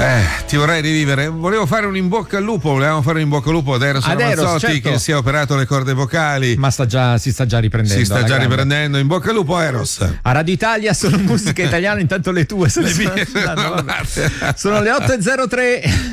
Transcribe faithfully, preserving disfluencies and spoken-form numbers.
Eh, ti vorrei rivivere. Volevo fare un in bocca al lupo, volevamo fare un in bocca al lupo ad Eros Ramazzotti, certo, che si è operato le corde vocali. Ma sta già, si sta già riprendendo. Si sta già grande. riprendendo. In bocca al lupo, Eros. A Radio Italia sono musica italiana, intanto le tue. Le mie sono, sono le otto e zero tre.